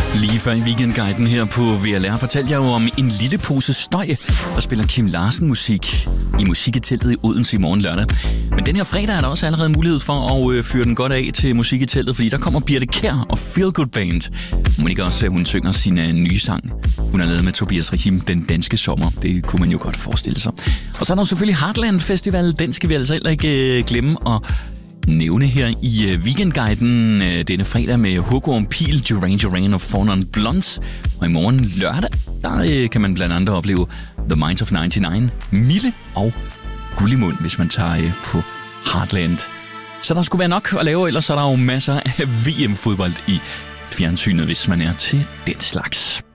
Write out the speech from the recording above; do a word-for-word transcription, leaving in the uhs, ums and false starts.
Lige før i Weekendguiden her på V L R fortalte jeg jo om en lille pose støj, der spiller Kim Larsen musik i Musikkteltet i Odense i morgen lørdag. Men den her fredag er der også allerede mulighed for at øh, fyre den godt af til Musikkteltet, fordi der kommer Birthe Kjær og Feel Good Band. Hun ikke også, hun synger sin øh, nye sang. Hun har lavet med Tobias Rahim, Den Danske Sommer. Det kunne man jo godt forestille sig. Og så er der jo selvfølgelig Heartland Festival. Den skal vi altså heller ikke øh, glemme at nævne her i uh, Weekendguiden uh, denne fredag med Hugo Pil, Duran Duran og Four Non Blondes. Og i morgen lørdag, der uh, kan man blandt andet opleve The Minds of nioghalvfems, Mille og Gullimund, hvis man tager uh, på Heartland. Så der skulle være nok at lave, ellers er der jo masser af V M-fodbold i fjernsynet, hvis man er til den slags.